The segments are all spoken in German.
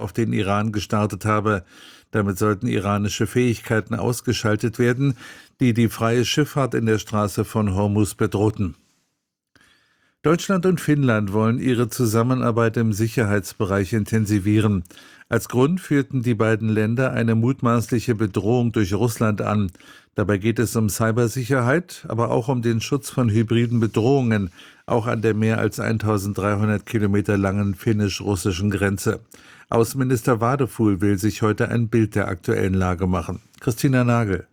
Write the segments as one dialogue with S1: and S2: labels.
S1: auf den Iran gestartet habe. Damit sollten iranische Fähigkeiten ausgeschaltet werden, die die freie Schifffahrt in der Straße von Hormuz bedrohten. Deutschland und Finnland wollen ihre Zusammenarbeit im Sicherheitsbereich intensivieren. Als Grund führten die beiden Länder eine mutmaßliche Bedrohung durch Russland an. Dabei geht es um Cybersicherheit, aber auch um den Schutz von hybriden Bedrohungen, auch an der mehr als 1300 Kilometer langen finnisch-russischen Grenze. Außenminister Wadefuhl will sich heute ein Bild der aktuellen Lage machen. Christina Nagel.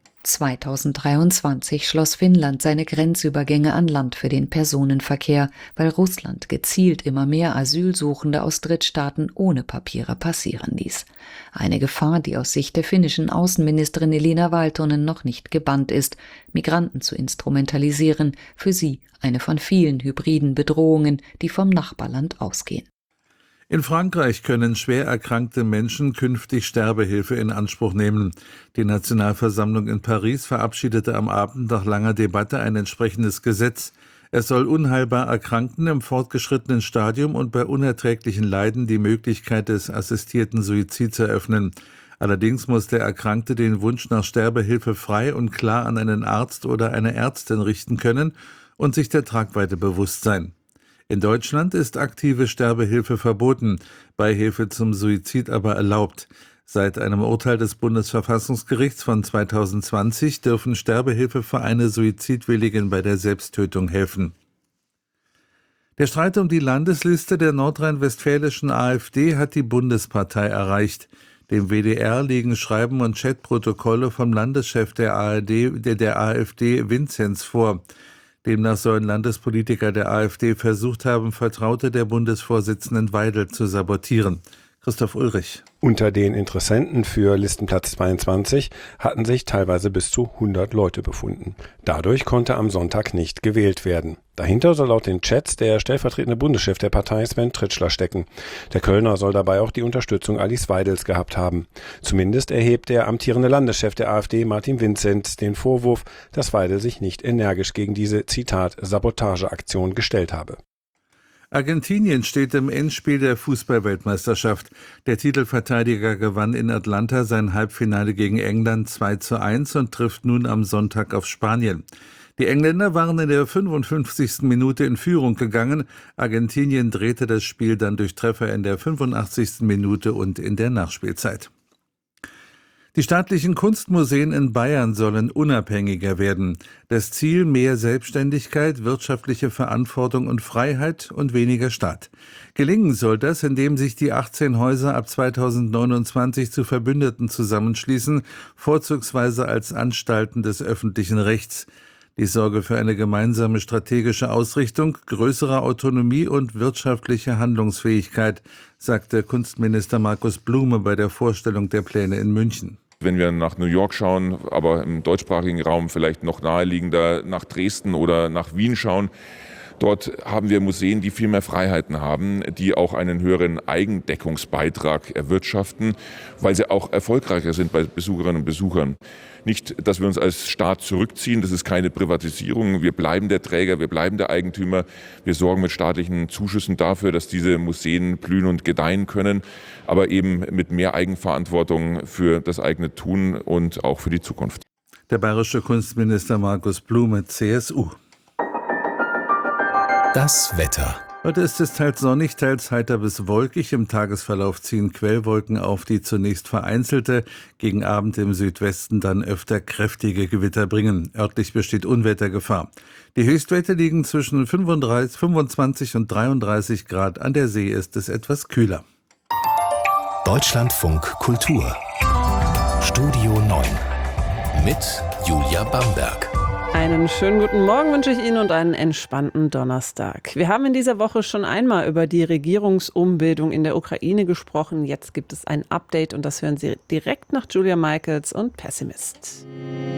S2: 2023 schloss Finnland seine Grenzübergänge an Land für den Personenverkehr, weil Russland gezielt immer mehr Asylsuchende aus Drittstaaten ohne Papiere passieren ließ. Eine Gefahr, die aus Sicht der finnischen Außenministerin Elina Valtonen noch nicht gebannt ist, Migranten zu instrumentalisieren, für sie eine von vielen hybriden Bedrohungen, die vom Nachbarland ausgehen.
S1: In Frankreich können schwer erkrankte Menschen künftig Sterbehilfe in Anspruch nehmen. Die Nationalversammlung in Paris verabschiedete am Abend nach langer Debatte ein entsprechendes Gesetz. Es soll unheilbar Erkrankten im fortgeschrittenen Stadium und bei unerträglichen Leiden die Möglichkeit des assistierten Suizids eröffnen. Allerdings muss der Erkrankte den Wunsch nach Sterbehilfe frei und klar an einen Arzt oder eine Ärztin richten können und sich der Tragweite bewusst sein. In Deutschland ist aktive Sterbehilfe verboten, Beihilfe zum Suizid aber erlaubt. Seit einem Urteil des Bundesverfassungsgerichts von 2020 dürfen Sterbehilfevereine Suizidwilligen bei der Selbsttötung helfen. Der Streit um die Landesliste der nordrhein-westfälischen AfD hat die Bundespartei erreicht. Dem WDR liegen Schreiben und Chatprotokolle vom Landeschef der AfD Vinzenz vor. Demnach sollen Landespolitiker der AfD versucht haben, Vertraute der Bundesvorsitzenden Weidel zu sabotieren. Christoph Ulrich.
S3: Unter den Interessenten für Listenplatz 22 hatten sich teilweise bis zu 100 Leute befunden. Dadurch konnte am Sonntag nicht gewählt werden. Dahinter soll laut den Chats der stellvertretende Bundeschef der Partei Sven Tritschler stecken. Der Kölner soll dabei auch die Unterstützung Alice Weidels gehabt haben. Zumindest erhebt der amtierende Landeschef der AfD Martin Vinzenz den Vorwurf, dass Weidel sich nicht energisch gegen diese, Zitat, Sabotageaktion gestellt habe.
S1: Argentinien steht im Endspiel der Fußball-Weltmeisterschaft. Der Titelverteidiger gewann in Atlanta sein Halbfinale gegen England 2:1 und trifft nun am Sonntag auf Spanien. Die Engländer waren in der 55. Minute in Führung gegangen. Argentinien drehte das Spiel dann durch Treffer in der 85. Minute und in der Nachspielzeit. Die staatlichen Kunstmuseen in Bayern sollen unabhängiger werden. Das Ziel: mehr Selbstständigkeit, wirtschaftliche Verantwortung und Freiheit und weniger Staat. Gelingen soll das, indem sich die 18 Häuser ab 2029 zu Verbündeten zusammenschließen, vorzugsweise als Anstalten des öffentlichen Rechts. Dies sorge für eine gemeinsame strategische Ausrichtung, größere Autonomie und wirtschaftliche Handlungsfähigkeit, sagte Kunstminister Markus Blume bei der Vorstellung der Pläne in München.
S4: Wenn wir nach New York schauen, aber im deutschsprachigen Raum vielleicht noch naheliegender nach Dresden oder nach Wien schauen, dort haben wir Museen, die viel mehr Freiheiten haben, die auch einen höheren Eigendeckungsbeitrag erwirtschaften, weil sie auch erfolgreicher sind bei Besucherinnen und Besuchern. Nicht, dass wir uns als Staat zurückziehen, das ist keine Privatisierung. Wir bleiben der Träger, wir bleiben der Eigentümer. Wir sorgen mit staatlichen Zuschüssen dafür, dass diese Museen blühen und gedeihen können, aber eben mit mehr Eigenverantwortung für das eigene Tun und auch für die Zukunft.
S1: Der bayerische Kunstminister Markus Blume, CSU.
S5: Das Wetter.
S1: Heute ist es teils sonnig, teils heiter bis wolkig. Im Tagesverlauf ziehen Quellwolken auf, die zunächst vereinzelte, gegen Abend im Südwesten dann öfter kräftige Gewitter bringen. Örtlich besteht Unwettergefahr. Die Höchstwerte liegen zwischen 25 und 33 Grad. An der See ist es etwas kühler.
S5: Deutschlandfunk Kultur. Studio 9. Mit Julia Bamberg.
S6: Einen schönen guten Morgen wünsche ich Ihnen und einen entspannten Donnerstag. Wir haben in dieser Woche schon einmal über die Regierungsumbildung in der Ukraine gesprochen. Jetzt gibt es ein Update und das hören Sie direkt nach Julia Michaels und Pessimist.